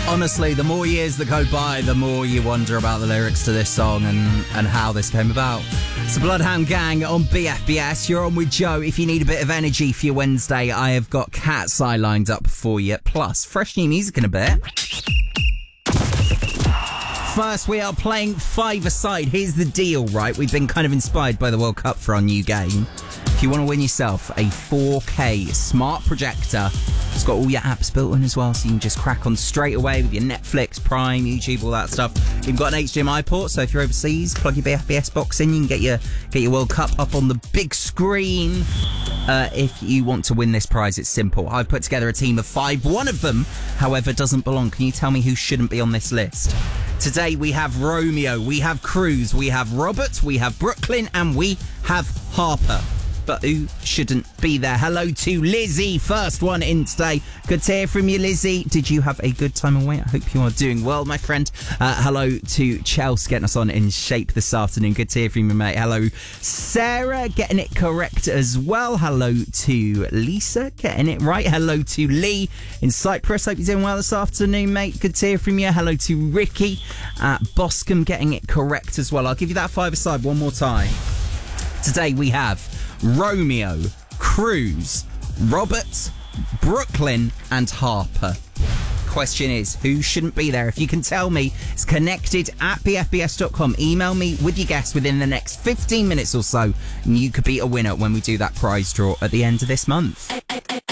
Honestly, the more years that go by, the more you wonder about the lyrics to this song and how this came about. It's the Bloodhound Gang on BFBS. You're on with Joe. If you need a bit of energy for your Wednesday, I have got Cat's Eye lined up for you. Plus, fresh new music in a bit. First, we are playing five-a-side. Here's the deal, right? We've been kind of inspired by the World Cup for our new game. If you want to win yourself a 4K smart projector, it's got all your apps built in as well, so you can just crack on straight away with your Netflix, Prime, YouTube, all that stuff. You've got an HDMI port, so if you're overseas, plug your BFBS box in. You can get your World Cup up on the big screen. If you want to win this prize, it's simple. I've put together a team of 5. One of them, however, doesn't belong. Can you tell me who shouldn't be on this list? Today we have Romeo, we have Cruz, we have Robert, we have Brooklyn, and we have Harper. But who shouldn't be there? Hello to Lizzie, first one in today. Good to hear from you, Lizzie. Did you have a good time away? I hope you are doing well, my friend. Hello to Chelsea, getting us on in shape this afternoon. Good to hear from you, mate. Hello, Sarah, getting it correct as well. Hello to Lisa, getting it right. Hello to Lee in Cyprus. Hope you're doing well this afternoon, mate. Good to hear from you. Hello to Ricky at Boscombe, getting it correct as well. I'll give you that five-a-side one more time. Today we have Romeo, Cruz, Robert, Brooklyn, and Harper. Question is, who shouldn't be there? If you can tell me, it's connected at bfbs.com. Email me with your guess within the next 15 minutes or so, and you could be a winner when we do that prize draw at the end of this month.